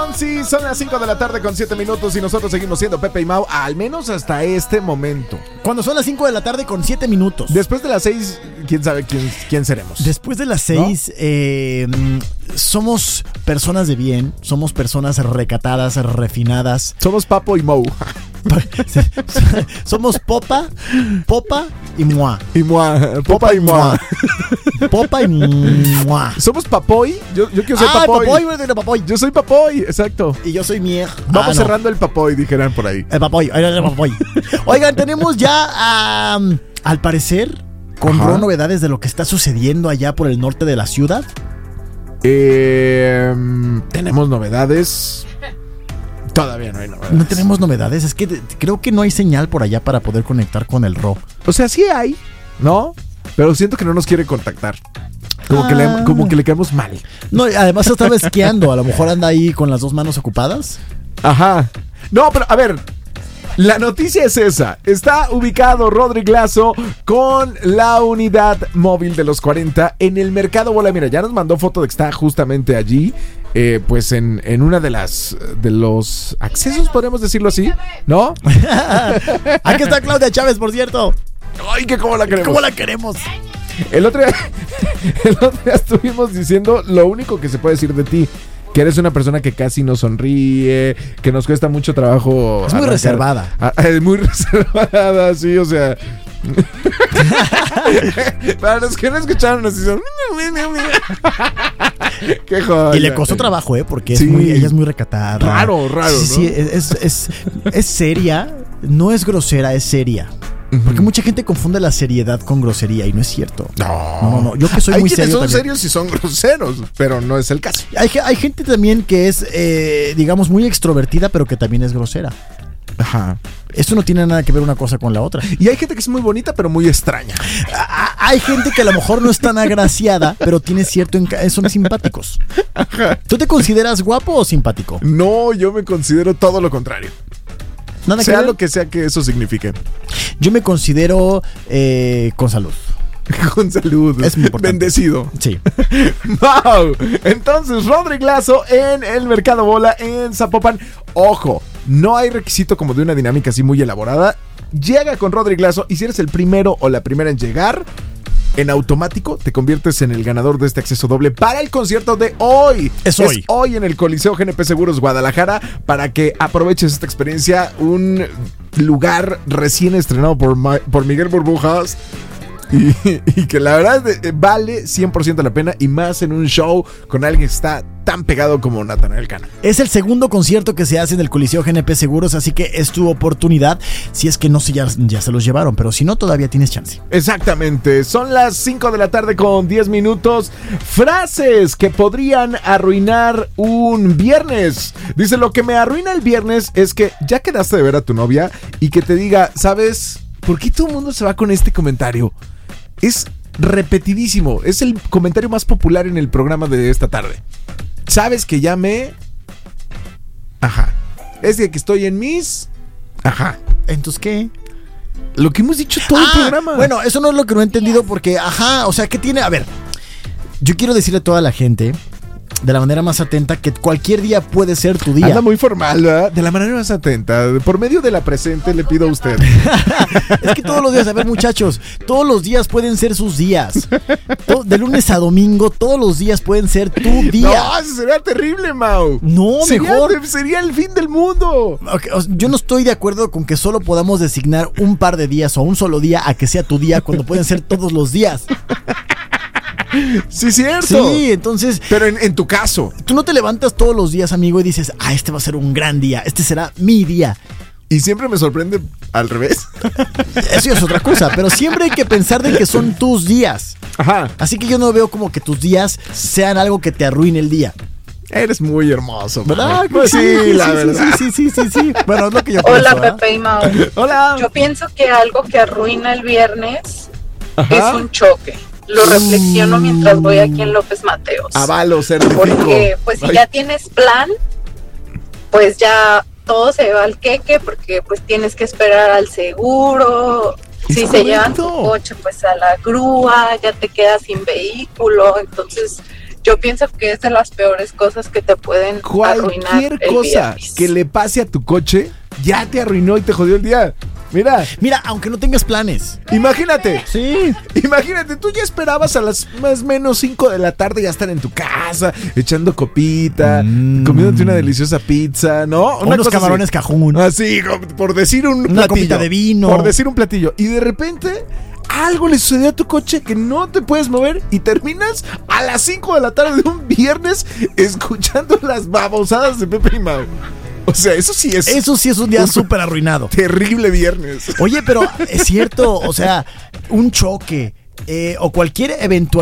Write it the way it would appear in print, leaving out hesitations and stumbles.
Sí, son las 5 de la tarde con 7 minutos y nosotros seguimos siendo Pepe y Mau, al menos hasta este momento. Cuando son las 5 de la tarde con 7 minutos. Después de las 6, quién sabe quién seremos. Después de las 6, ¿no? Somos personas de bien, somos personas recatadas, refinadas. Somos Papo y Mau. Somos Popa y Mua. Y Mua. Popa y Mua. Popa y Mua. Somos Papoy. Yo quiero ser Papoy. Papoy. Yo soy Papoy, exacto. Y yo soy Mier. Vamos cerrando el Papoy, dijeran por ahí. El Papoy. Oigan, tenemos ya, al parecer, con novedades de lo que está sucediendo allá por el norte de la ciudad. Tenemos novedades. Todavía no hay novedades. No tenemos novedades. Es que creo que no hay señal por allá para poder conectar con el RO. O sea, sí hay, ¿no? Pero siento que no nos quiere contactar. Como que le caemos mal. No, además estaba esquiando. A lo mejor anda ahí con las dos manos ocupadas. Ajá. No, pero a ver. La noticia es esa. Está ubicado Rodrigo Lazo con la unidad móvil de los 40 en el Mercado Bola. Mira, ya nos mandó foto de que está justamente allí. Pues en una de los accesos, podríamos decirlo así, ¿no? Aquí está Claudia Chávez, por cierto. Ay, que cómo la queremos. ¿Cómo la queremos? El otro día estuvimos diciendo lo único que se puede decir de ti. Que eres una persona que casi no sonríe, que nos cuesta mucho trabajo. Es muy reservada. Muy reservada, sí, o sea. Para los que no escucharon, nos dicen. Qué joya. Y le costó trabajo, porque sí. Ella es muy recatada. Raro, sí, ¿no? Sí, es seria, no es grosera, es seria. Porque mucha gente confunde la seriedad con grosería y no es cierto. No. Yo que soy muy serio. Son serios y son groseros, pero no es el caso. Hay gente también que es, digamos, muy extrovertida, pero que también es grosera. Ajá. Esto no tiene nada que ver una cosa con la otra. Y hay gente que es muy bonita, pero muy extraña. Hay gente que a lo mejor no es tan agraciada, pero tiene cierto son simpáticos. Ajá. ¿Tú te consideras guapo o simpático? No, yo me considero todo lo contrario. Nada sea lo que sea que eso signifique. Yo me considero con salud. Con salud. Es muy importante. Bendecido. Sí. ¡Wow! Entonces, Rodrigo Lazo en el Mercado Bola en Zapopan. Ojo, no hay requisito como de una dinámica así muy elaborada. Llega con Rodrigo Lazo y si eres el primero o la primera en llegar, en automático te conviertes en el ganador de este acceso doble para el concierto de hoy. Es hoy en el Coliseo GNP Seguros Guadalajara para que aproveches esta experiencia. Un lugar recién estrenado por Miguel Burbujas. Y que la verdad vale 100% la pena y más en un show con alguien que está tan pegado como Natanael Cano. Es el segundo concierto que se hace en el Coliseo GNP Seguros, así que es tu oportunidad. Si es que no sé, ya se los llevaron, pero si no, todavía tienes chance. Exactamente, son las 5 de la tarde con 10 minutos. Frases que podrían arruinar un viernes. Dice, lo que me arruina el viernes es que ya quedaste de ver a tu novia y que te diga, ¿sabes por qué todo el mundo se va con este comentario? Es repetidísimo. Es el comentario más popular en el programa de esta tarde. ¿Sabes que ya me...? Ajá. Es de que estoy en mis... Ajá. ¿Entonces qué? Lo que hemos dicho todo el programa. Bueno, eso no es lo que no he entendido porque... Ajá, o sea, ¿qué tiene? A ver, yo quiero decirle a toda la gente... de la manera más atenta, que cualquier día puede ser tu día. Anda muy formal, ¿verdad? De la manera más atenta. Por medio de la presente le pido a usted. Es que todos los días, a ver muchachos, todos los días pueden ser sus días. De lunes a domingo, todos los días pueden ser tu día. No, eso sería terrible, Mau. No, mejor. Sería el fin del mundo. Okay, yo no estoy de acuerdo con que solo podamos designar un par de días o un solo día a que sea tu día cuando pueden ser todos los días. Sí, cierto. Sí, entonces... Pero en tu caso... Tú no te levantas todos los días, amigo, y dices, este va a ser un gran día, este será mi día. Y siempre me sorprende al revés. Eso es otra cosa, pero siempre hay que pensar de que son tus días. Ajá. Así que yo no veo como que tus días sean algo que te arruine el día. Eres muy hermoso, ¿verdad? Pues sí, la verdad. Sí. Bueno, es lo que yo Hola, pienso, Pepe y Mau. Hola. Yo pienso que algo que arruina el viernes es un choque. Lo reflexiono mientras voy aquí en López Mateos. Avalo, certifico. Porque pues si ya tienes plan, pues ya todo se va al queque, porque pues tienes que esperar al seguro. Si se llevan tu coche, pues a la grúa, ya te quedas sin vehículo. Entonces yo pienso que es de las peores cosas que te pueden arruinar Cualquier el cosa viernes. que le pase a tu coche ya te arruinó y te jodió el día. Mira, aunque no tengas planes. imagínate. Sí. Imagínate, tú ya esperabas a las más o menos 5 de la tarde ya estar en tu casa, echando copita, comiéndote una deliciosa pizza, ¿no? Unos camarones cajún. Así, por decir un Una platillo. copita de vino. Por decir un platillo. Y de repente, algo le sucedió a tu coche que no te puedes mover y terminas a las 5 de la tarde de un viernes escuchando las babosadas de Pepe y Mau. O sea, eso sí es un día súper arruinado. terrible viernes. Oye, pero es cierto, o sea, un choque o cualquier eventualidad